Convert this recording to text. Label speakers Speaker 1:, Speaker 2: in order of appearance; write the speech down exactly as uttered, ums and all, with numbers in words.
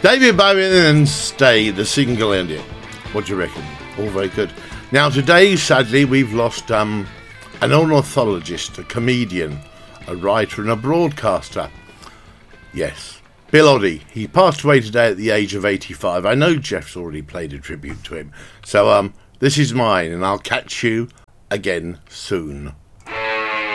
Speaker 1: David Bowie and Stay, the single ending. What do you reckon? All very good. Now today, sadly, we've lost um, an ornithologist, a comedian, a writer and a broadcaster. Yes, Bill Oddie. He passed away today at the age of eighty-five. I know Jeff's already played a tribute to him. So um, this is mine, and I'll catch you again soon.